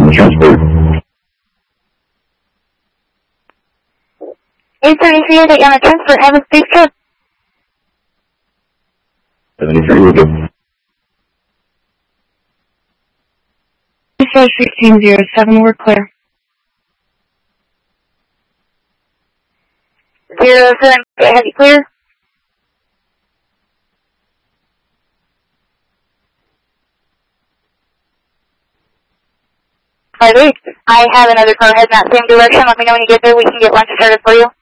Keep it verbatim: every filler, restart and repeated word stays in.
eight seventy-three, I'll get you on a transfer. Have a safe trip. seventy-three, we're good. sixteen zero seven, we're clear. Zero seven, have you clear? Five eight. I have another car heading that same direction. Let me know when you get there. We can get lunch started for you.